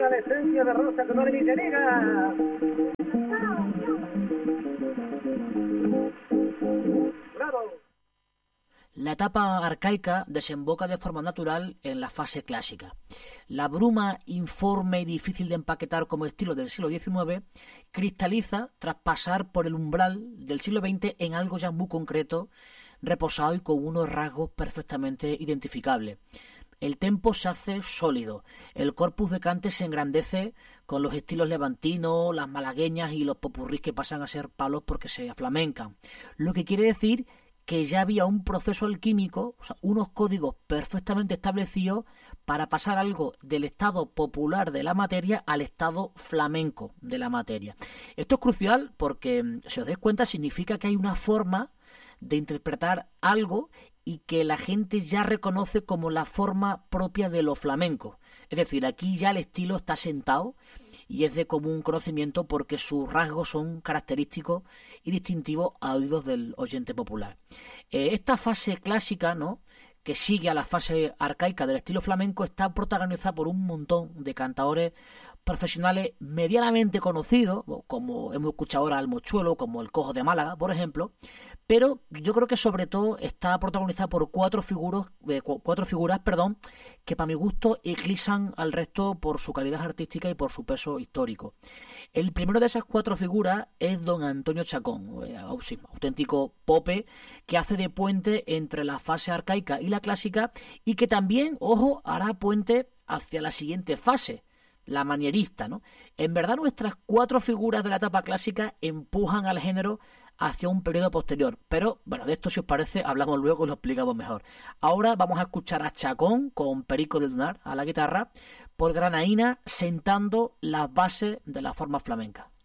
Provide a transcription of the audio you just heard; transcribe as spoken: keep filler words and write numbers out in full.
la esencia de Rosa que no le dice liga. Bravo. La etapa arcaica desemboca de forma natural en la fase clásica. La bruma informe y difícil de empaquetar como estilo del siglo diecinueve cristaliza tras pasar por el umbral del siglo veinte en algo ya muy concreto, reposado y con unos rasgos perfectamente identificables. El tempo se hace sólido, el corpus de cante se engrandece con los estilos levantinos, las malagueñas y los popurrís que pasan a ser palos porque se aflamencan. Lo que quiere decir que ya había un proceso alquímico, o sea, unos códigos perfectamente establecidos para pasar algo del estado popular de la materia al estado flamenco de la materia. Esto es crucial porque, si os dais cuenta, significa que hay una forma de interpretar algo y que la gente ya reconoce como la forma propia de lo flamenco. Es decir, aquí ya el estilo está sentado y es de común conocimiento porque sus rasgos son característicos y distintivos a oídos del oyente popular. Eh, esta fase clásica, ¿no?, que sigue a la fase arcaica del estilo flamenco, está protagonizada por un montón de cantadores profesionales medianamente conocidos, como hemos escuchado ahora al Mochuelo, como el Cojo de Málaga, por ejemplo, pero yo creo que sobre todo está protagonizada por cuatro figuras, eh, cuatro figuras, perdón, que para mi gusto eclipsan al resto por su calidad artística y por su peso histórico. El primero de esas cuatro figuras es don Antonio Chacón, eh, auténtico pope, que hace de puente entre la fase arcaica y la clásica y que también, ojo, hará puente hacia la siguiente fase, la manierista, ¿no? En verdad nuestras cuatro figuras de la etapa clásica empujan al género hacia un periodo posterior, pero bueno, de esto si os parece hablamos luego y lo explicamos mejor. Ahora vamos a escuchar a Chacón con Perico de Lunar a la guitarra, por Granaína sentando las bases de la forma flamenca.